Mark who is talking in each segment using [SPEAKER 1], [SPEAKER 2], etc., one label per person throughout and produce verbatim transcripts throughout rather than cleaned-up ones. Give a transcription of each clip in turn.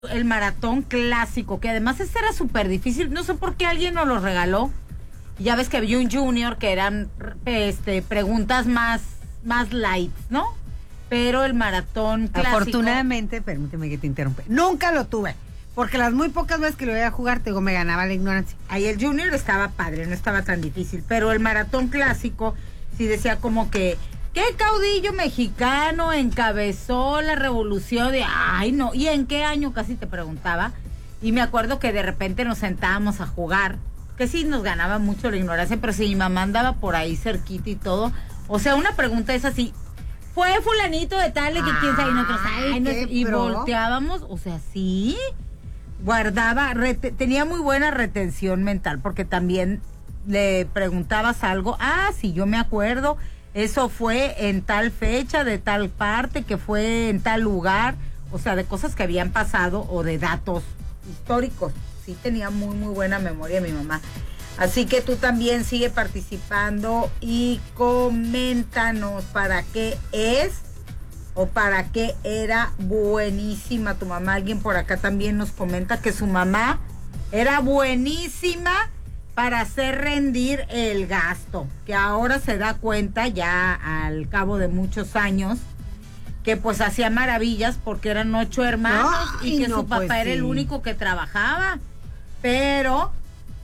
[SPEAKER 1] el maratón clásico, que además ese era súper difícil, no sé por qué alguien nos lo regaló. Ya ves que había un junior que eran este preguntas más, más light, ¿no? Pero el maratón clásico...
[SPEAKER 2] Afortunadamente, permíteme que te interrumpa, nunca lo tuve, porque las muy pocas veces que lo iba a jugar, te digo, me ganaba la ignorancia.
[SPEAKER 1] Ahí el junior estaba padre, no estaba tan difícil, pero el maratón clásico sí decía como que, ¿qué caudillo mexicano encabezó la revolución de... Ay, no, ¿y en qué año? Casi te preguntaba. Y me acuerdo que de repente nos sentábamos a jugar, que sí nos ganaba mucho la ignorancia, pero si mi mamá andaba por ahí cerquita y todo, o sea, una pregunta es así, fue fulanito de tal, de que quién sabe, y nosotros, ay, no, y pro. volteábamos, o sea, sí, guardaba, rete, tenía muy buena retención mental, porque también le preguntabas algo, ah, sí, yo me acuerdo, eso fue en tal fecha, de tal parte, que fue en tal lugar, o sea, de cosas que habían pasado o de datos históricos. Sí tenía muy, muy buena memoria mi mamá. Así que tú también sigue participando y coméntanos para qué es o para qué era buenísima tu mamá. Alguien por acá también nos comenta que su mamá era buenísima para hacer rendir el gasto, que ahora se da cuenta ya al cabo de muchos años que pues hacía maravillas porque eran ocho hermanos no, y que no, su papá pues, era sí. el único que trabajaba, pero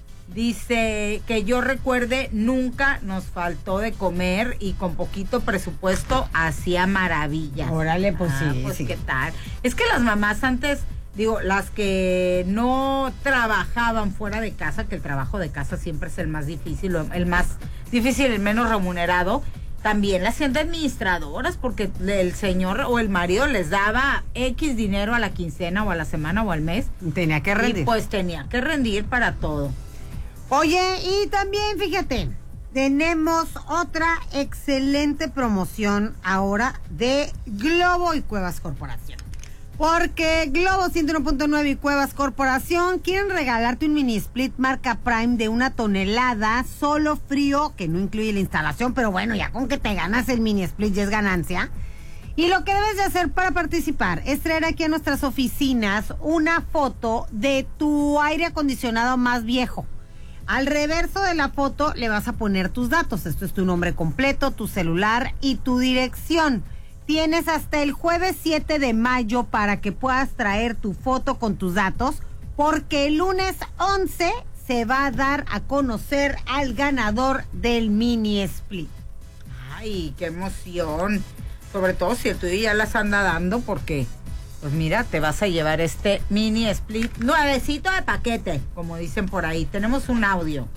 [SPEAKER 1] dice que yo recuerde nunca nos faltó de comer y con poquito presupuesto hacía maravillas.
[SPEAKER 2] Órale, pues
[SPEAKER 1] ah,
[SPEAKER 2] sí,
[SPEAKER 1] pues
[SPEAKER 2] sí.
[SPEAKER 1] qué tal. Es que las mamás antes, digo, las que no trabajaban fuera de casa, que el trabajo de casa siempre es el más difícil, el más difícil, el menos remunerado, también las hacían de administradoras porque el señor o el marido les daba X dinero a la quincena o a la semana o al mes.
[SPEAKER 2] Tenía que rendir.
[SPEAKER 1] Y pues tenía que rendir para todo.
[SPEAKER 2] Oye, y también fíjate, tenemos otra excelente promoción ahora de Globo y Cuevas Corporación. Porque Globo ciento uno punto nueve y Cuevas Corporación quieren regalarte un mini split marca Prime de una tonelada, solo frío, que no incluye la instalación, pero bueno, ya con que te ganas el mini split ya es ganancia. Y lo que debes de hacer para participar es traer aquí a nuestras oficinas una foto de tu aire acondicionado más viejo. Al reverso de la foto le vas a poner tus datos. Esto es tu nombre completo, tu celular y tu dirección. Tienes hasta el jueves siete de mayo para que puedas traer tu foto con tus datos, porque el lunes once se va a dar a conocer al ganador del mini split.
[SPEAKER 1] Ay, qué emoción. Sobre todo si el tuyo ya las anda dando, porque... Pues mira, te vas a llevar este mini split nuevecito de paquete, como dicen por ahí. Tenemos un audio.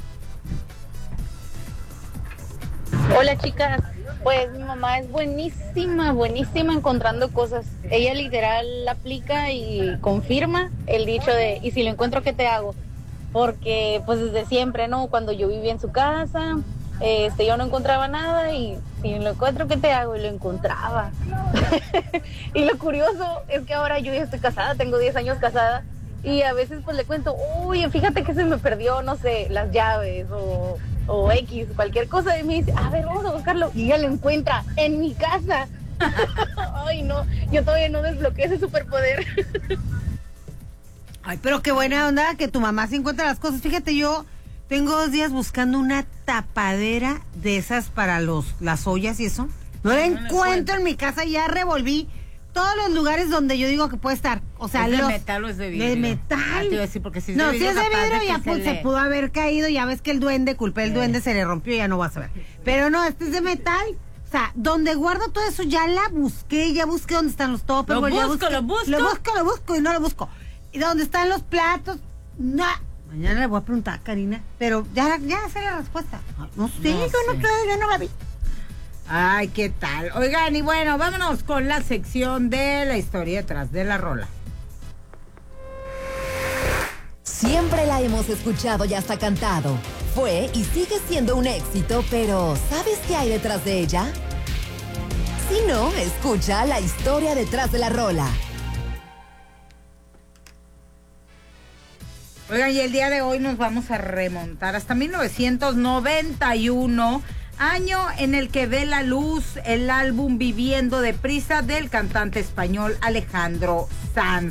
[SPEAKER 3] Hola chicas, pues mi mamá es buenísima, buenísima encontrando cosas. Ella literal aplica y confirma el dicho de, ¿y si lo encuentro qué te hago? Porque pues desde siempre, ¿no? Cuando yo vivía en su casa, este, yo no encontraba nada y si lo encuentro qué te hago, y lo encontraba. Y lo curioso es que ahora yo ya estoy casada, tengo diez años casada, y a veces pues le cuento, uy, fíjate que se me perdió, no sé, las llaves o, o X, cualquier cosa, y me dice, a ver, vamos a buscarlo, y ella lo encuentra en mi casa. Ay, no, yo todavía no desbloqueé ese superpoder.
[SPEAKER 2] Ay, pero qué buena onda que tu mamá se encuentra las cosas. Fíjate, yo tengo dos días buscando una tapadera de esas para los las ollas y eso. No la no encuentro en mi casa, ya revolví todos los lugares donde yo digo que puede estar. O sea,
[SPEAKER 1] ¿es
[SPEAKER 2] los,
[SPEAKER 1] de metal o es de vidrio?
[SPEAKER 2] De metal.
[SPEAKER 1] Ah, te iba a decir, porque si es
[SPEAKER 2] no,
[SPEAKER 1] de vidrio,
[SPEAKER 2] si es de vidrio,
[SPEAKER 1] de
[SPEAKER 2] ya
[SPEAKER 1] se,
[SPEAKER 2] pues, se pudo haber caído. Ya ves que el duende, culpé el duende, se le rompió, ya no vas a ver. Pero no, este es de metal. O sea, donde guardo todo eso, ya la busqué, ya busqué dónde están los toppers.
[SPEAKER 1] Lo busco,
[SPEAKER 2] busqué,
[SPEAKER 1] lo busco.
[SPEAKER 2] Lo busco, lo busco y no lo busco. Y dónde están los platos, no. Mañana le voy a preguntar a Karina, pero ya, ya sé la respuesta. No sé, no yo, sé. No, yo no la vi.
[SPEAKER 1] Ay, ¿qué tal? Oigan, y bueno, vámonos con la sección de la historia detrás de la rola.
[SPEAKER 4] Siempre la hemos escuchado y hasta cantado. Fue y sigue siendo un éxito, pero ¿sabes qué hay detrás de ella? Si no, escucha la historia detrás de la rola.
[SPEAKER 1] Oigan, y el día de hoy nos vamos a remontar hasta mil novecientos noventa y uno, año en el que ve la luz el álbum Viviendo Deprisa del cantante español Alejandro Sanz.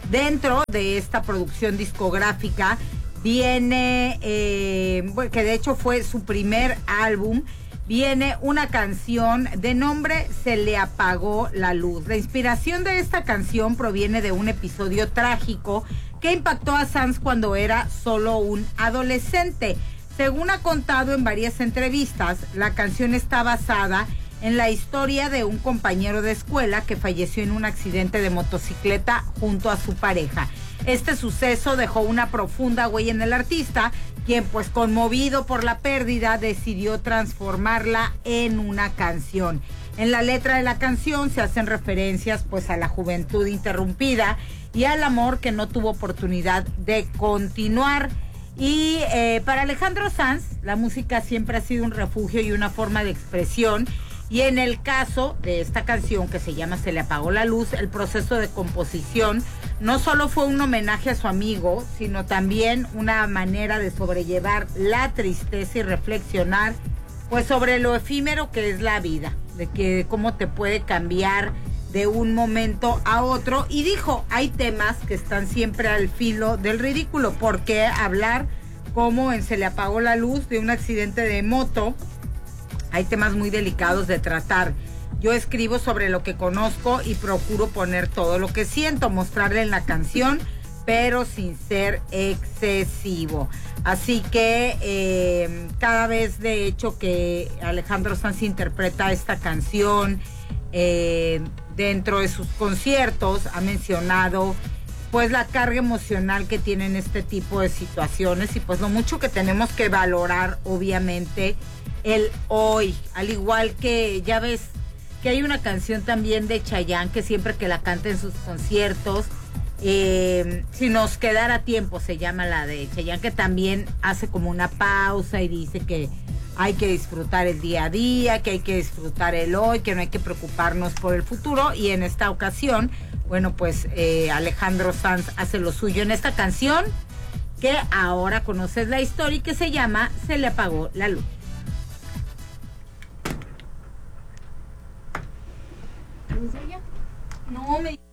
[SPEAKER 1] Dentro de esta producción discográfica viene, eh, que de hecho fue su primer álbum, viene una canción de nombre Se le apagó la luz. La inspiración de esta canción proviene de un episodio trágico que impactó a Sanz cuando era solo un adolescente. Según ha contado en varias entrevistas, la canción está basada en la historia de un compañero de escuela que falleció en un accidente de motocicleta junto a su pareja. Este suceso dejó una profunda huella en el artista, quien pues conmovido por la pérdida decidió transformarla en una canción. En la letra de la canción se hacen referencias pues a la juventud interrumpida y al amor que no tuvo oportunidad de continuar. Y eh, para Alejandro Sanz, la música siempre ha sido un refugio y una forma de expresión. Y en el caso de esta canción que se llama Se le apagó la luz, el proceso de composición no solo fue un homenaje a su amigo, sino también una manera de sobrellevar la tristeza y reflexionar pues sobre lo efímero que es la vida, de que cómo te puede cambiar de un momento a otro. Y dijo, hay temas que están siempre al filo del ridículo. ¿Por qué hablar como en Se le apagó la luz de un accidente de moto? Hay temas muy delicados de tratar. Yo escribo sobre lo que conozco y procuro poner todo lo que siento, mostrarle en la canción, pero sin ser excesivo. Así que eh, cada vez de hecho que Alejandro Sanz interpreta esta canción eh, dentro de sus conciertos, ha mencionado pues la carga emocional que tienen este tipo de situaciones y pues lo mucho que tenemos que valorar obviamente el hoy, al igual que ya ves que hay una canción también de Chayanne que siempre que la canta en sus conciertos, eh, si nos quedara tiempo se llama la de Chayanne, que también hace como una pausa y dice que hay que disfrutar el día a día, que hay que disfrutar el hoy, que no hay que preocuparnos por el futuro. Y en esta ocasión, bueno, pues eh, Alejandro Sanz hace lo suyo en esta canción que ahora conoces la historia y que se llama Se le apagó la luz. No, me